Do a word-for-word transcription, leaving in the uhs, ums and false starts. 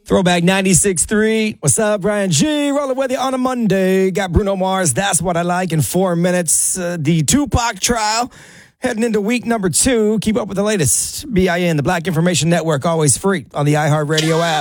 Throwback ninety-six point three. What's up, Brian G? Rolling with you on a Monday. Got Bruno Mars, That's What I Like, in four minutes. Uh, the Tupac trial heading into week number two. Keep up with the latest. B I N, the Black Information Network, always free on the iHeartRadio app.